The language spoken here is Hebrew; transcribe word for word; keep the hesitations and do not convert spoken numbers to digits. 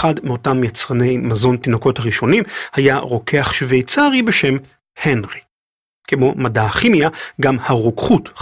אחד מאותם יצרני מזון תינוקות הראשונים היה רוקח שוויצרי בשם הנרי. כמו מדע הכימיה, גם הרוקחות